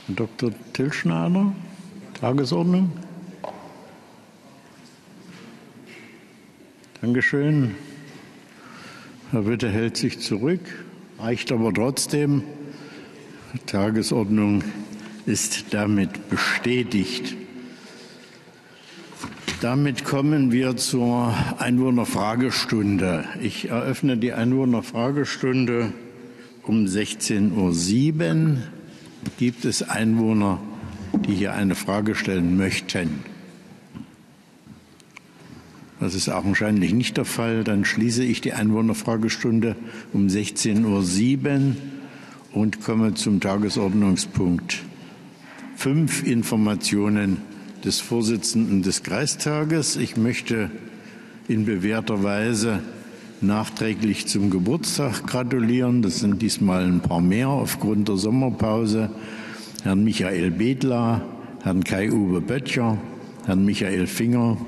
Herr Dr. Tillschneider, Tagesordnung. Dankeschön. Herr Witte hält sich zurück, reicht aber trotzdem. Die Tagesordnung ist damit bestätigt. Damit kommen wir zur Einwohnerfragestunde. Ich eröffne die Einwohnerfragestunde um 16:07 Uhr. Gibt es Einwohner, die hier eine Frage stellen möchten? Das ist augenscheinlich nicht der Fall. Dann schließe ich die Einwohnerfragestunde um 16:07 Uhr und komme zum Tagesordnungspunkt 5, Informationen des Vorsitzenden des Kreistages. Ich möchte in bewährter Weise nachträglich zum Geburtstag gratulieren. Das sind diesmal ein paar mehr aufgrund der Sommerpause. Herrn Michael Bedler, Herrn Kai-Uwe Böttcher, Herrn Michael Finger,